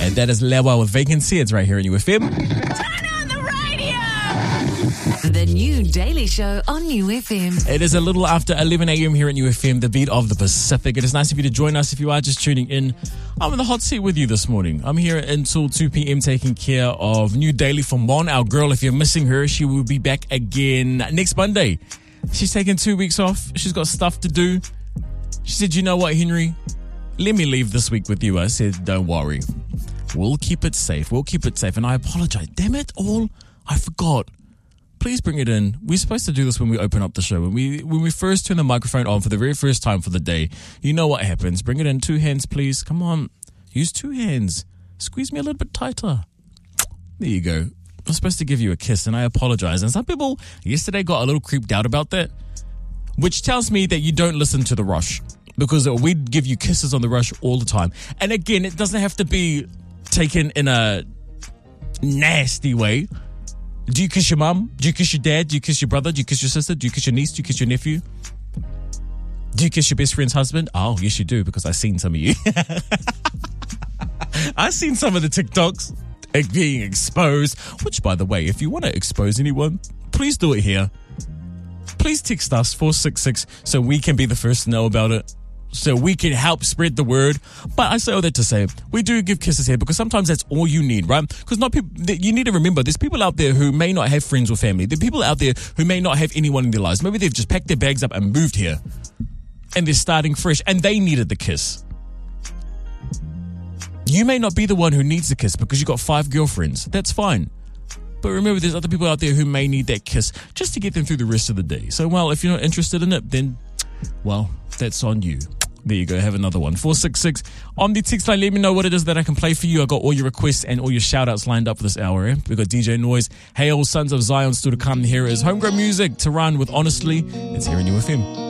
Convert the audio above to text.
And that is Lewa with Vacancy. It's right here in UFM. Turn on the radio! The new Daily Show on New FM. It is a little after 11 a.m. here at UFM, the beat of the Pacific. It is nice of you to join us if you are just tuning in. I'm in the hot seat with you this morning. I'm here until 2 p.m. taking care of New Daily for Mon, our girl. If you're missing her, she will be back again next Monday. She's taking 2 weeks off. She's got stuff to do. She said, you know what, Henry? Let me leave this week with you. I said, don't worry. We'll keep it safe. We'll keep it safe. And I apologize. Damn it all. I forgot. Please bring it in. We're supposed to do this when we open up the show. When we first turn the microphone on for the very first time for the day, you know what happens. Bring it in. 2 hands, please. Come on. Use 2 hands. Squeeze me a little bit tighter. There you go. I'm supposed to give you a kiss, and I apologize. And some people yesterday got a little creeped out about that, which tells me that you don't listen to the rush, because we give you kisses on the rush all the time. And again, it doesn't have to be taken in a nasty way. Do you kiss your mum? Do you kiss your dad? Do you kiss your brother? Do you kiss your sister? Do you kiss your niece? Do you kiss your nephew? Do you kiss your best friend's husband? Oh, yes, you do, because I've seen some of you. I've seen some of the TikToks being exposed, which, by the way, if you want to expose anyone, please do it here. Please text us 466 so we can be the first to know about it, so we can help spread the word. But I say all that to say, we do give kisses here because sometimes that's all you need, right? Because you need to remember, there's people out there who may not have friends or family. There are people out there who may not have anyone in their lives. Maybe they've just packed their bags up and moved here, and they're starting fresh, and they needed the kiss. You may not be the one who needs the kiss because you got 5 girlfriends. That's fine. But remember, there's other people out there who may need that kiss just to get them through the rest of the day. So, well, if you're not interested in it, then, well, that's on you. There you go. Have another one. 466 on the text line. Let me know what it is that I can play for you. I got all your requests and all your shout outs lined up for this hour. Eh? We got DJ Noise, Hail, Sons of Zion, still to come. Here is homegrown music to run with Honestly. It's here in UFM.